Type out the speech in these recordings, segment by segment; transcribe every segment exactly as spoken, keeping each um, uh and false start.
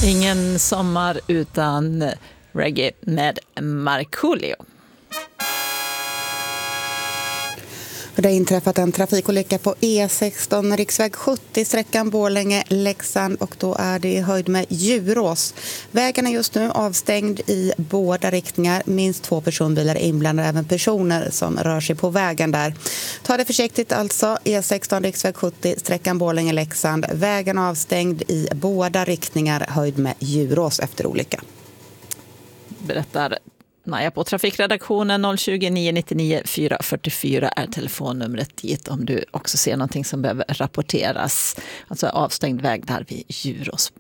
Ingen sommar utan reggae med Markoolio. Det har inträffat en trafikolycka på E sexton, riksväg sjuttio, sträckan Borlänge-Leksand, och då är det i höjd med Djurås. Vägen är just nu avstängd i båda riktningar. Minst två personbilar är inblandade, även personer som rör sig på vägen där. Ta det försiktigt alltså. E sexton, riksväg sjuttio, sträckan Borlänge-Leksand. Vägen avstängd i båda riktningar, höjd med Djurås efter olycka. Berättar Maja på trafikredaktionen. Noll tjugo, nio nittionio, fyra fyrtiofyra är telefonnumret dit om du också ser någonting som behöver rapporteras. Alltså avstängd väg där vid Djurås.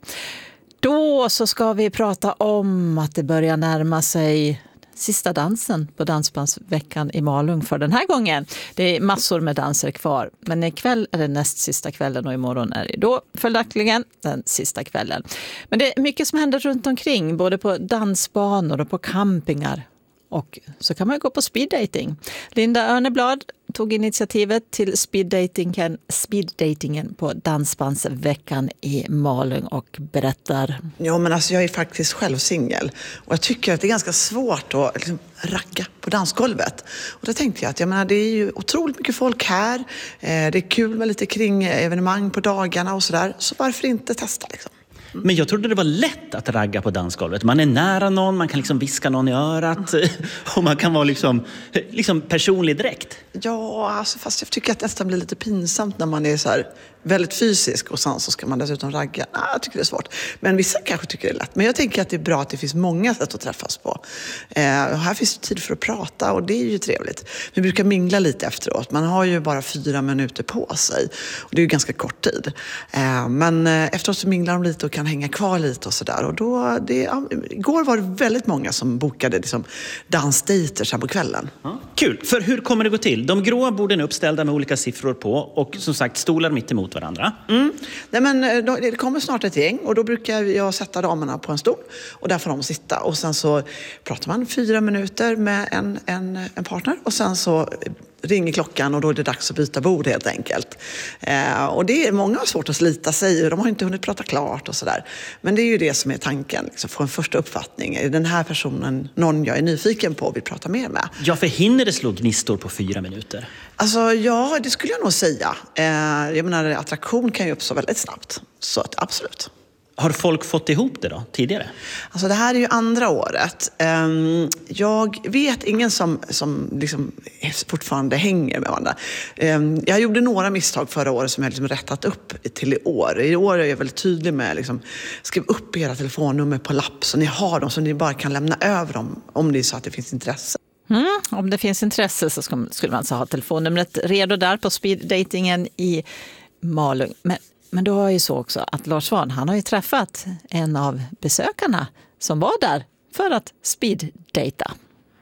Då så ska vi prata om att det börjar närma sig sista dansen på Dansbandsveckan i Malung för den här gången. Det är massor med danser kvar, men ikväll är det näst sista kvällen och imorgon är det då följaktligen den sista kvällen. Men det är mycket som händer runt omkring, både på dansbanor och på campingar. Och så kan man ju gå på speeddating. Linda Örneblad tog initiativet till speeddatingen, speeddatingen på Dansbandsveckan i Malung och berättar. Ja, men alltså jag är faktiskt själv singel. Och jag tycker att det är ganska svårt att liksom racka på dansgolvet. Och då tänkte jag att jag menar, det är ju otroligt mycket folk här. Eh, det är kul med lite kring evenemang på dagarna och sådär. Så varför inte testa liksom? Men jag trodde det var lätt att ragga på dansgolvet. Man är nära någon, man kan liksom viska någon i örat och man kan vara liksom, liksom personlig direkt. Ja, alltså, fast jag tycker att det nästan blir lite pinsamt när man är så här väldigt fysisk och sen så ska man dessutom ragga. Nej, jag tycker det är svårt. Men vissa kanske tycker det är lätt. Men jag tänker att det är bra att det finns många sätt att träffas på. Eh, och här finns det tid för att prata och det är ju trevligt. Vi brukar mingla lite efteråt. Man har ju bara fyra minuter på sig. Och det är ju ganska kort tid. Eh, men eh, efteråt så minglar de lite och kan hänga kvar lite och sådär. Och då, det, ja, igår var det väldigt många som bokade liksom, dansdejter sen på kvällen. Ja. Kul, för hur kommer det gå till? De gråa borden är uppställda med olika siffror på och som sagt stolar mitt emot varandra. Mm. Nej, men då, det kommer snart ett gäng och då brukar jag sätta damerna på en stol och där får de sitta. Och sen så pratar man fyra minuter med en, en, en partner och sen så ringer klockan och då är det dags att byta bord helt enkelt. Eh, och det är många har svårt att slita sig och de har inte hunnit prata klart och sådär. Men det är ju det som är tanken, liksom, få en första uppfattning. Är den här personen någon jag är nyfiken på och vill prata mer med? Ja, för hinner det slå gnistor på fyra minuter? Alltså ja, det skulle jag nog säga. Eh, jag menar, attraktion kan ju uppstå väldigt snabbt. Så att, absolut. Har folk fått ihop det då, tidigare? Alltså det här är ju andra året. Jag vet ingen som, som liksom fortfarande hänger med varandra. Jag gjorde några misstag förra året som jag liksom rättat upp till i år. I år är jag väldigt tydlig med liksom, skriv upp era telefonnummer på lapp så ni har dem, så ni bara kan lämna över dem om det är så att det finns intresse. Mm, om det finns intresse så skulle man alltså ha telefonnumret redo där på speeddatingen i Malung. Men Men då är ju så också att Lars Svahn, han har ju träffat en av besökarna som var där för att speeddata.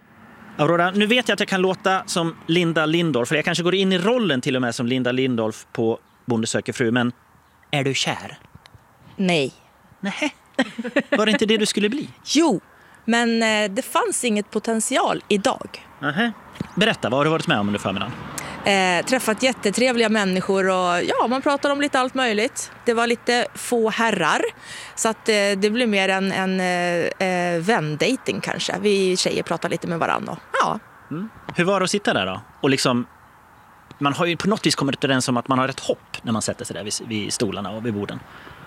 Aurora, nu vet jag att jag kan låta som Linda Lindorff, för jag kanske går in i rollen till och med som Linda Lindorff på Bonde söker fru, men är du kär? Nej. Nej. Var det inte det du skulle bli? Jo, men eh, det fanns inget potential idag. Nähä. Berätta, vad har du varit med om under förmiddagen? Eh, träffat jättetrevliga människor och ja, man pratar om lite allt möjligt. Det var lite få herrar så att eh, det blev mer en, en eh, vändating kanske. Vi tjejer pratar lite med varandra. Ja. Mm. Hur var det att sitta där då? Och liksom, man har ju på något vis kommit överens om att man har ett hopp när man sätter sig där vid, vid stolarna och vid borden.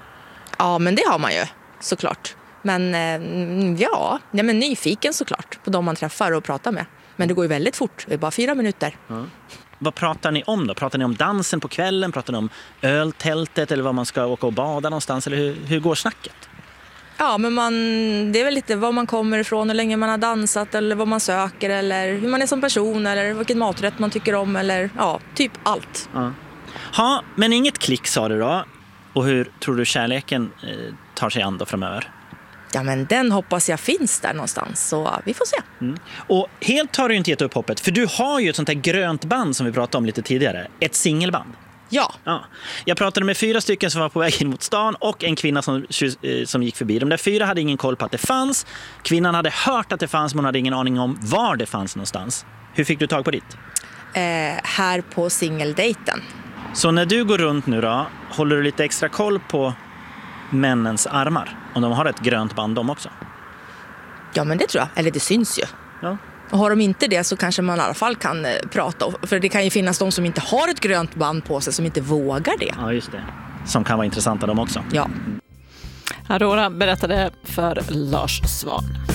Ja, men det har man ju såklart. Men eh, ja, nej, men nyfiken såklart på de man träffar och pratar med. Men det går ju väldigt fort, det är bara fyra minuter. Mm. Vad pratar ni om då? Pratar ni om dansen på kvällen? Pratar ni om öltältet eller vad man ska åka och bada någonstans? Eller hur, hur går snacket? Ja, men man, det är väl lite var man kommer ifrån, hur länge man har dansat eller vad man söker eller hur man är som person eller vilken maträtt man tycker om eller ja, typ allt. Ja, ha, men inget klick sa du då. Och hur tror du kärleken eh, tar sig an då framöver? Ja, men den hoppas jag finns där någonstans, så vi får se. Mm. Och helt har du inte gett upp hoppet, för du har ju ett sånt här grönt band som vi pratade om lite tidigare. Ett singelband. Ja. ja. Jag pratade med fyra stycken som var på väg in mot stan och en kvinna som, som gick förbi. De där fyra hade ingen koll på att det fanns. Kvinnan hade hört att det fanns, men hon hade ingen aning om var det fanns någonstans. Hur fick du tag på ditt? Eh, här på singeldejten. Så när du går runt nu då, håller du lite extra koll på männens armar? Om de har ett grönt band de också? Ja, men det tror jag. Eller det syns ju. Ja. Och har de inte det så kanske man i alla fall kan eh, prata. För det kan ju finnas de som inte har ett grönt band på sig som inte vågar det. Ja, just det. Som kan vara intressanta de också. Ja. Aurora berättade för Lars Svan.